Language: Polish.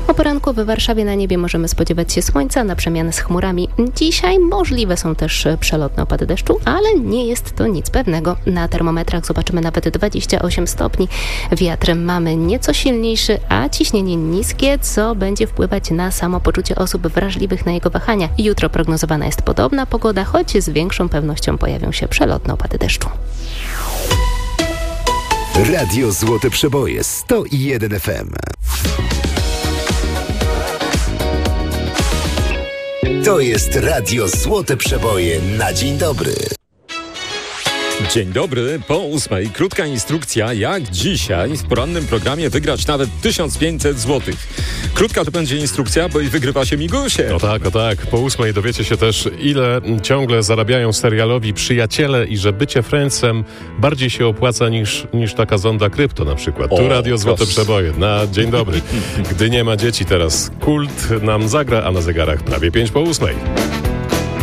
O poranku w Warszawie na niebie możemy spodziewać się słońca na przemian z chmurami. Dzisiaj możliwe są też przelotne opady deszczu, ale nie jest to nic pewnego. Na termometrach zobaczymy nawet 28 stopni. Wiatr mamy nieco silniejszy, a ciśnienie niskie, co będzie wpływać na samopoczucie osób wrażliwych na jego wahania. Jutro prognozowana jest podobna pogoda, choć z większą pewnością pojawią się przelotne opady deszczu. Radio Złote Przeboje 101 FM. To jest Radio Złote Przeboje na dzień dobry. Dzień dobry, po 8:00 krótka instrukcja, jak dzisiaj w porannym programie wygrać nawet 1500 zł. Krótka to będzie instrukcja, bo i wygrywa się migusie. O tak. Po 8:00 dowiecie się też, ile ciągle zarabiają serialowi Przyjaciele i że bycie Friendsem bardziej się opłaca niż taka zonda krypto na przykład. Tu Radio Złote Przeboje na dzień dobry. Gdy nie ma dzieci teraz, Kult nam zagra, a na zegarach prawie 5 po 8:00.